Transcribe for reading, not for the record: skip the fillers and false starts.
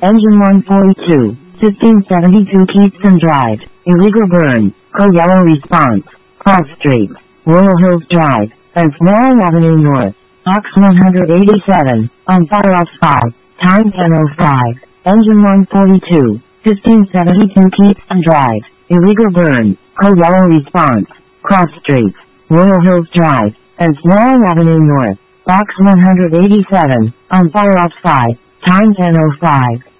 Engine 142, 1572 Keystone Drive, illegal burn, yellow response, cross streets, Royal Hills Drive, and Smaller Avenue North, Box 187, on fire off 5, time 10:05, Engine 142, 1572 Keystone Drive, illegal burn, yellow response, cross streets, Royal Hills Drive, and Smaller Avenue North, Box 187, on fire off 5, time 10:05.